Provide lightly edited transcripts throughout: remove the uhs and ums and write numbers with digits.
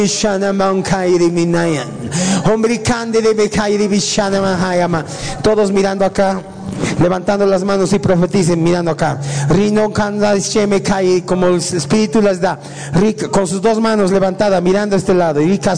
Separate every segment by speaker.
Speaker 1: Todos mirando acá, levantando las manos y profeticen mirando acá. Como el Espíritu les da, con sus dos manos levantadas mirando a este lado.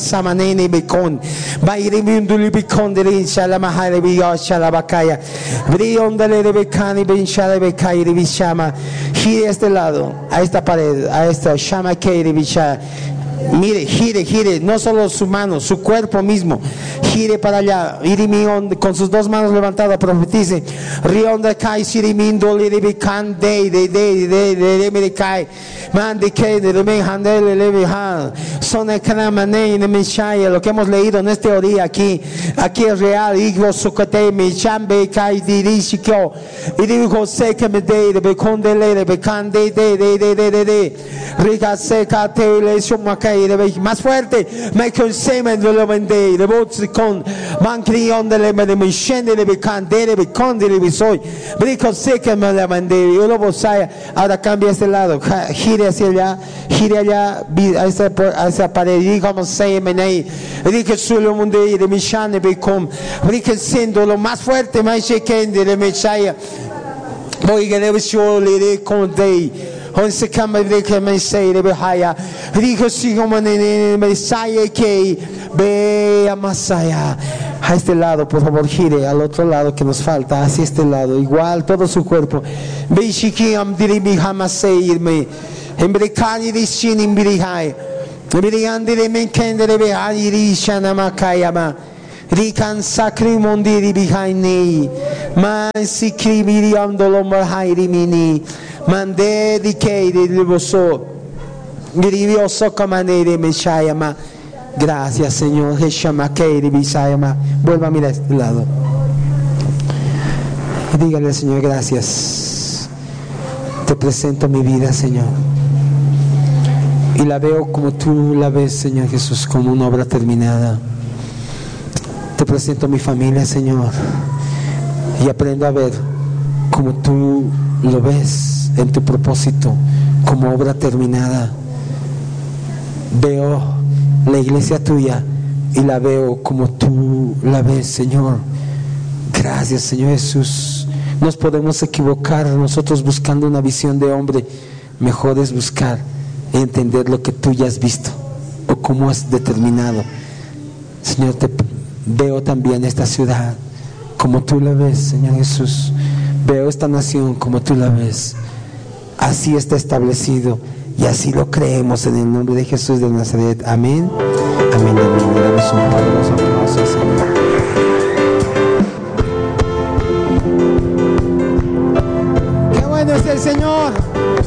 Speaker 1: Gire a este lado, a esta pared, a esta Shama Keiribisha. Mire, gire, no solo su mano, su cuerpo mismo, gire para allá, con sus dos manos levantadas, profetice. Rionda kai sirimindo liribi kan de kai man de que de me handele levihan sone kanamane ne mishaya. Lo que hemos leído en este día aquí es real. Iglo sukate mi chambe kai dirishikyo iri jose que me de bekondele de bekande de riga seca te le shumaka. Más fuerte, me conseme de lo vende, de voz con mancrión de le me mishende de becandere, beconde de bisoy, brico seca me la vende, yo lo vosaya. Ahora cambia este lado, gire hacia allá, gire allá, a esa pared, y como se menei, rique suelo munde de mishane becom, rique siendo lo más fuerte, más shekende de mechaya, voy que debe suele de conde. Once come de que me say de behaya dijo si como en Messiah que ve a Masaya. A este lado, por favor, gire al otro lado que nos falta, hacia este lado, igual todo su cuerpo. Ve shiki am dirimi hamaseirme embrecani di shin imbirihai embiriandi de menkende de behai rishana makayama rikan sakri mondiri bihaini man sikri miriam dolomar hairimini Mande di que de liboso, grivioso camanere me shayama. Gracias, Señor. Heshama que de bisayama. Vuelva a mirar a este lado. Dígale, Señor, gracias. Te presento mi vida, Señor. Y la veo como tú la ves, Señor Jesús, como una obra terminada. Te presento mi familia, Señor. Y aprendo a ver como tú lo ves en tu propósito, como obra terminada. Veo la iglesia tuya y la veo como tú la ves, Señor. Gracias, Señor Jesús. Nos podemos equivocar nosotros buscando una visión de hombre. Mejor es buscar y entender lo que tú ya has visto o cómo has determinado. Señor, te veo también esta ciudad como tú la ves, Señor Jesús. Veo esta nación como tú la ves. Así está establecido y así lo creemos en el nombre de Jesús de Nazaret. Amén. Amén. Amén. Le damos un poderoso aplauso al Señor. ¡Qué bueno es el Señor!